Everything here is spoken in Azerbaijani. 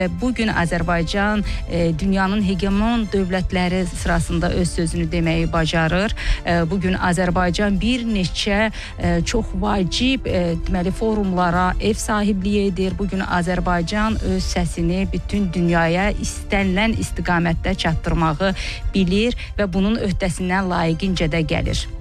Bugün Azərbaycan dünyanın hegemon dövlətləri sırasında öz sözünü deməyi bacarır. Bugün Azərbaycan bir neçə çox vacib deməli forumlara ev sahibliyi edir. Bugün Azərbaycan öz səsini bütün dünyaya istənilən istiqamətdə çatdırmağı bilir və bunun öhdəsindən layiqincə də gəlir.